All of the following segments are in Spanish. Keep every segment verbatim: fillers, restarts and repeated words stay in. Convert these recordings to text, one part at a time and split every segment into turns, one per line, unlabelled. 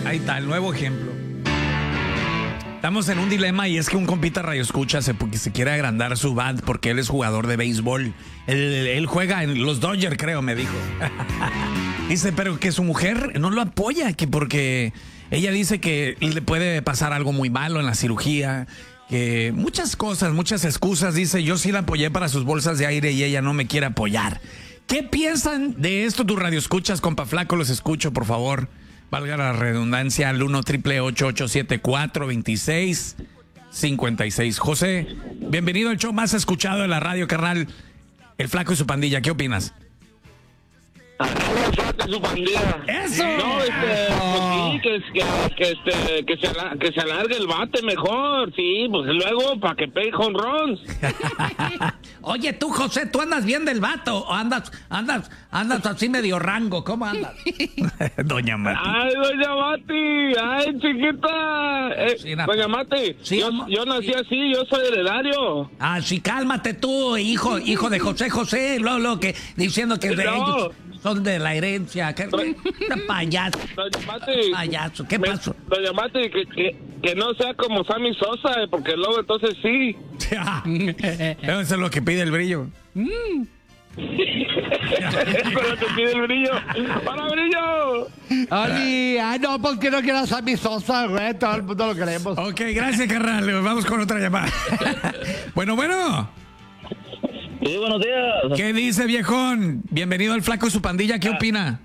Ahí está, el nuevo ejemplo. Estamos en un dilema y es que un compita radio escucha se, porque se quiere agrandar su bat porque él es jugador de béisbol. Él, él juega en los Dodgers, creo, me dijo. Dice, pero que su mujer no lo apoya, que porque ella dice que le puede pasar algo muy malo en la cirugía, que muchas cosas, muchas excusas. Dice, yo sí la apoyé para sus bolsas de aire y ella no me quiere apoyar. ¿Qué piensan de esto tus radioescuchas, compa Flaco? Los escucho, por favor. Valga la redundancia, al uno triple ocho ocho siete cuatro dos seis cinco seis. José, bienvenido al show más escuchado de la radio, carnal. El Flaco y su pandilla, ¿qué opinas?
El Flaco y su pandilla.
¡Eso!
No, este, pues sí, que, que, que, este, que, se, que se alargue el bate mejor, sí, pues luego para que pegue jonrons.
Oye, tú, José, ¿tú andas bien del vato o andas, andas, andas así medio rango? ¿Cómo andas?
Doña Mati.
Ay, doña Mati, ay, chiquita. Eh,
Sí, na-
doña Mati,
Sí,
yo,
amor,
yo nací
sí.
así, yo soy heredario.
Ah, sí, cálmate tú, hijo, hijo de José José, lo, lo que diciendo que de
No.
ellos son de la herencia. ¿Qué payaso?
Doña Mati.
Payaso, ¿qué
me-
pasó?
Doña Mati, que, que, que no sea como Sammy Sosa, eh, porque luego entonces sí.
Eso es lo que pide el brillo.
Pero te pide el brillo. ¡Para brillo!
Ay, ay, no, porque no quieras a mi Sosa, güey. Todo el mundo lo queremos.
Ok, gracias, carnal. Vamos con otra llamada. Bueno, bueno.
Sí, buenos días.
¿Qué dice, viejón? Bienvenido al Flaco y su pandilla. ¿Qué opina?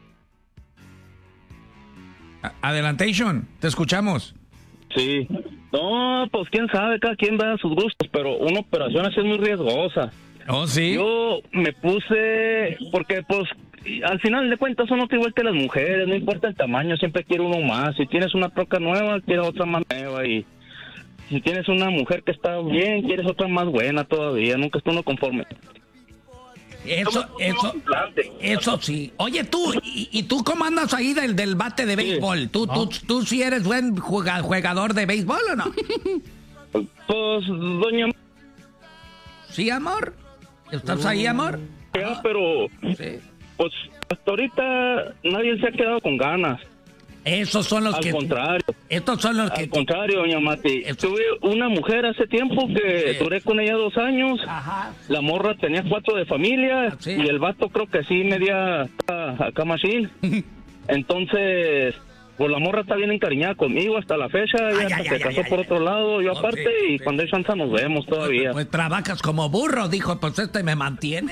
A- Adelantation, te escuchamos.
Sí. No, pues quién sabe, cada quien da sus gustos, pero una operación así es muy riesgosa.
Oh, sí.
Yo me puse, porque pues al final de cuentas uno igual que las mujeres, no importa el tamaño, siempre quiere uno más. Si tienes una troca nueva, quieres otra más nueva, y si tienes una mujer que está bien, quieres otra más buena todavía, nunca está uno conforme.
Eso, eso, eso sí. Oye, tú, ¿y, y tú cómo andas ahí del, del bate de béisbol? ¿Tú, tú, tú sí eres buen juga- jugador de béisbol o no?
Pues, doña...
¿Sí, amor? ¿Estás ahí, amor?
Ya, pero,
Sí.
pues, hasta ahorita nadie se ha quedado con ganas.
Esos son los
Al
que...
contrario.
Estos son los que...
Al contrario, doña Mati.
Eso.
Tuve una mujer hace tiempo que
Sí.
duré con ella dos años.
Ajá.
La morra tenía cuatro de familia.
Sí.
Y el vato creo que sí media acá, acá machine. Entonces, pues la morra está bien encariñada conmigo hasta la fecha.
Ay,
Ella
ay,
se
ay,
casó
ay,
por
ay.
otro lado, yo
Oh,
aparte.
sí,
y
sí.
cuando hay chance nos vemos todavía.
Pues trabajas como burro, dijo, pues este me mantiene.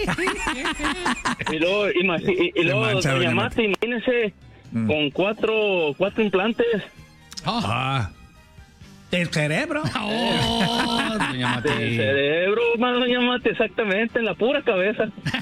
Y luego, ima- y, y
Se
luego
mancha,
doña
doña
Mati, imagínese,
Mm.
con cuatro, cuatro implantes.
Ah,
Del cerebro.
Oh, doña Mati.
El cerebro, más doña Mati, exactamente, en la pura cabeza.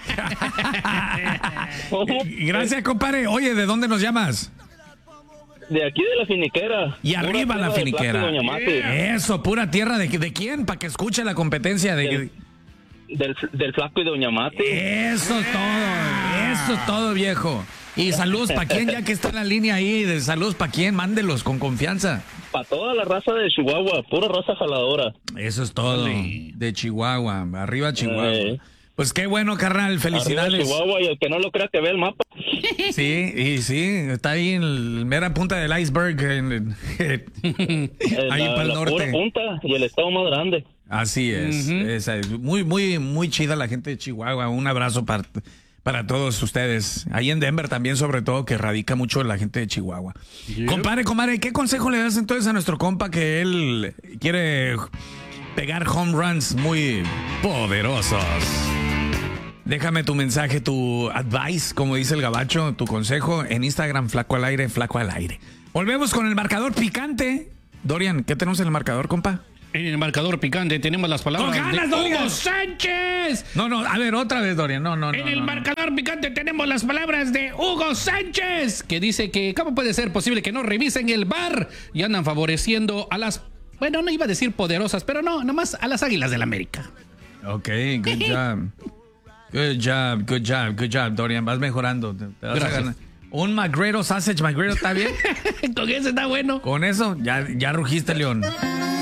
y- gracias, compadre. Oye, ¿de dónde nos llamas?
De aquí de la finiquera.
Y
Pura
arriba la
tierra de
finiquera.
Flaco y doña Mati.
Eso, pura tierra. ¿De, de quién? Para que escuche la competencia. De,
Del, del, del Flaco y doña Mati.
Eso es todo. Eso es todo, viejo. Y saludos para quien, ya que está en la línea ahí. De saludos para quien, mándelos con confianza.
Para toda la raza de Chihuahua, pura raza jaladora.
Eso es todo. De Chihuahua. Arriba Chihuahua.
Eh.
Pues qué bueno, carnal.
Arriba
Felicidades.
Chihuahua, y el que no lo crea que ve el mapa.
Sí, y sí, está ahí en la mera punta del iceberg. En,
Eh,
ahí
la,
para el
la
norte.
pura punta y el estado más grande.
Así es. Esa es muy, muy, muy chida la gente de Chihuahua. Un abrazo para, para todos ustedes. Ahí en Denver también, sobre todo, que radica mucho la gente de Chihuahua. Compadre, comadre, ¿qué consejo le das entonces a nuestro compa que él quiere pegar home runs muy poderosos? Déjame tu mensaje, tu advice, como dice el gabacho, tu consejo en Instagram, Flaco al Aire, Flaco al Aire. Volvemos con el marcador picante. Dorian, ¿qué tenemos en el marcador, compa?
En el marcador picante tenemos las palabras
¡Con ganas,
de
Dorian!
Hugo Sánchez.
No, no, a ver, otra vez, Dorian. No, no, no.
En el
no, no.
marcador picante tenemos las palabras de Hugo Sánchez, que dice que cómo puede ser posible que no revisen el V A R y andan favoreciendo a las, bueno, no iba a decir poderosas, pero no, nomás a las Águilas del América.
Ok, good job. Good job, good job, good job, Dorian. Vas mejorando. Te, te vas a
Gracias.
ganar. Un McGregor Sausage McGregor, ¿está bien?
Con ese está bueno.
Con eso, ya, ya rugiste, León.